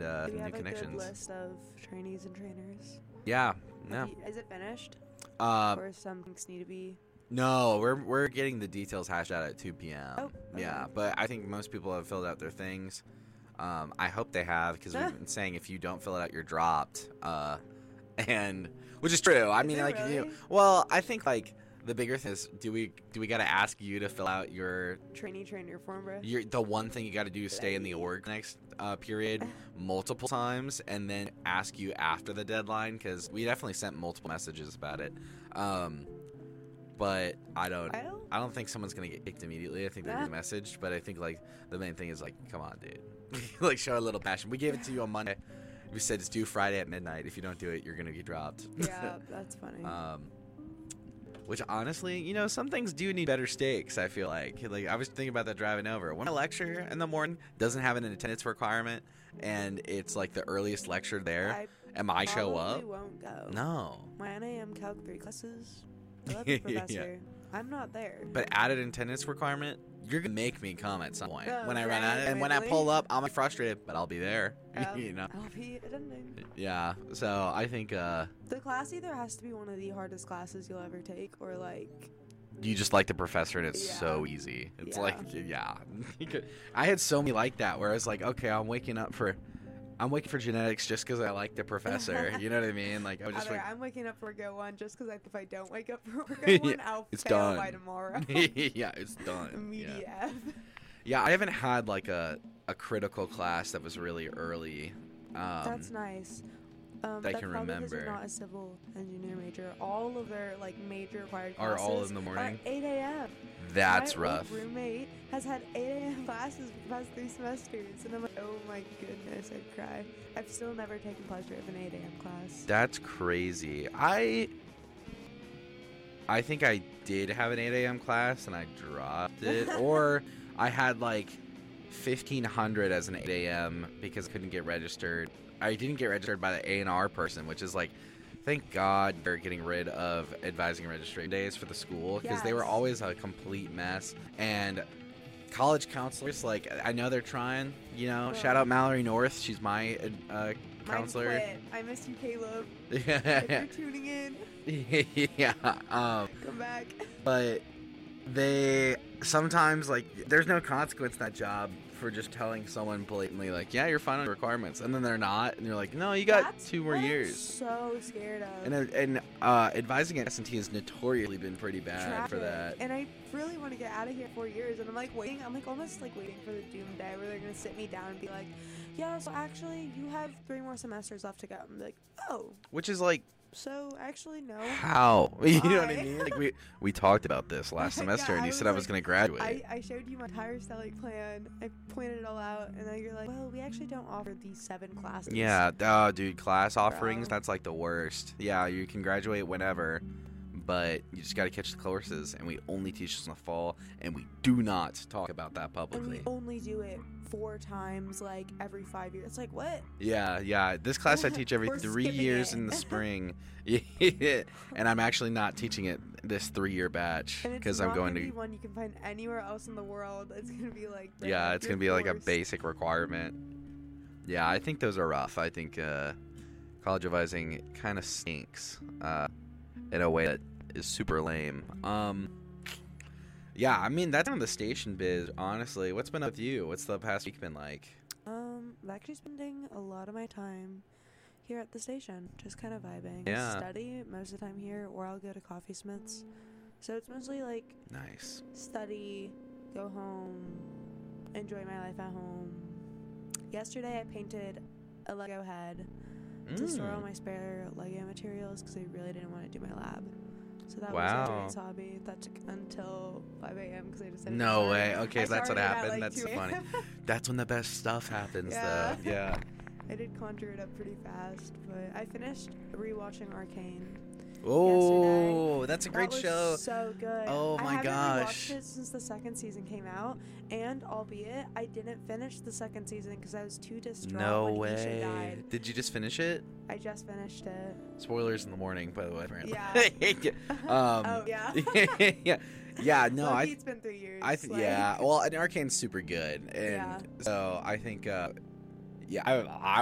Do new we have a connections. good list of trainees and trainers? Yeah, no. Is it finished? Uh, Or some things need to be... no, we're getting the details hashed out at 2 p.m. Oh, okay. Yeah, but I think most people have filled out their things. I hope they have, because we've been saying if you don't fill it out, you're dropped. And which is true. I mean, it like, really? well, I think like the bigger thing is, do we got to ask you to fill out your Trainer form, bro. the one thing you got to do is stay in the org next period multiple times, and then ask you after the deadline, because we definitely sent multiple messages about it. But I don't think someone's gonna get kicked immediately. I think they're gonna be messaged, but I think like the main thing is like, come on, dude, like show a little passion. We gave it to you on Monday. We said it's due Friday at midnight. If you don't do it, you're gonna get dropped. Yeah, that's funny. Which honestly, you know, some things do need better stakes. I feel like I was thinking about that driving over. When a lecture in the morning doesn't have an attendance requirement, and it's like the earliest lecture there, and I show up, probably won't go. no. My NAM Calc 3 classes. I love the professor. I'm not there. But added attendance requirement, you're gonna make me come at some point when I run out, and when I really? pull up, I'm frustrated, but I'll be there. Oh, You know. I'll be attending. Yeah. So I think The class either has to be one of the hardest classes you'll ever take, or like... you just like the professor, and it's so easy. It's like, yeah. I had so many like that where I was like, okay, I'm waking for genetics just because I like the professor. You know what I mean? Like I was just like, I'm waking up for Go 1 just because if I don't wake up for Go 1, I'll it's fail done by tomorrow. Yeah, it's done. Immediate Yeah. F. Yeah, I haven't had like a critical class that was really early. That's nice. that I that's can probably 'cause remember. you're not a civil engineer major. All of their like major required Are classes all in the morning? are 8 a.m. That's My rough. old roommate has had 8 a.m. classes for the past 3 semesters, and I'm like, oh my goodness, I'd cry. I've still never taken pleasure of an 8 a.m. class. That's crazy. I think I did have an 8 a.m. class and I dropped it, or I had like 1500 as an 8 a.m. because I couldn't get registered. I didn't get registered by the A&R person, which is like, thank God they're getting rid of advising and registration days for the school, because they were Yes. always a complete mess. And college counselors, like, I know they're trying, you know, Well, shout out Mallory North. She's my counselor. Mine quit. I miss you, Caleb. If Yeah. you're tuning in, Yeah. come back. But they sometimes, like, there's no consequence in that job for just telling someone blatantly, like, yeah, you're fine on the requirements, and then they're not, and you're like, no, you got That's 2 more what I'm years. so scared of. And advising at S&T has notoriously been pretty bad for Traffic. that. And I really want to get out of here in 4 years, and I'm like waiting. I'm like almost like waiting for the doom day where they're gonna sit me down and be like, "Yeah, so actually you have 3 more semesters left to go." I'm like, "Oh, Which is like, so actually no." how? You know what I Why? mean? Like, we talked about this last Yeah, semester, and I you said was I was like- going to graduate. I showed you my entire stellate plan. I pointed it all out, and then you're like, "Well, we actually don't offer these 7 classes." Yeah, oh, dude, class offerings, Bro. that's like the worst. Yeah, you can graduate whenever, but you just got to catch the courses, and we only teach this in the fall, and we do not talk about that And publicly. we only do it 4 times, like every 5 years. It's like what? Yeah, this class I teach every We're 3 skipping years it. in the spring, and I'm actually not teaching it this 3-year batch, And it's because not I'm going gonna to, be one you can find anywhere else in the world. It's gonna be like yeah, it's you're going to be like a forced. basic requirement. Yeah, I think those are rough. I think college advising kind of stinks in a way that is super lame. Yeah, I mean, that's on the station biz, honestly. What's been up with you? What's the past week been like? I'm actually spending a lot of my time here at the station, just kind of vibing. Yeah. I study most of the time here, or I'll go to Coffee Smiths. So it's mostly like Nice. study, go home, enjoy my life at home. Yesterday I painted a Lego head to store all my spare Lego materials because I really didn't want to do my lab. So that was Wow. a nice hobby. That took until 5 a.m. because I decided No to start. way. Okay, I that's what started at, happened. like, That's 2 funny. a.m. That's when the best stuff happens, Yeah. though. Yeah. I did conjure it up pretty fast, but I finished rewatching Arcane. Oh, that's a great That was show. so good. Oh I my haven't gosh. rewatched it since the 2nd season came out, and albeit I didn't finish the 2nd season because I was too distraught No when Isha way. died. Did you just finish it? I just finished it. Spoilers in the morning, by the way. Yeah. Oh, yeah. yeah. Yeah, no, Lucky it's been 3 years. like- yeah. Well, and Arcane's super good, and Yeah. so I think, yeah,